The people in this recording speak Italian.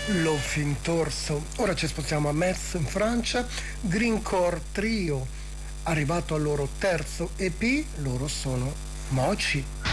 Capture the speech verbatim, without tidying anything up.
Lo Fintorso. Ora ci spostiamo a Metz in Francia. Greencore Trio, arrivato al loro terzo E P, loro sono Mochi.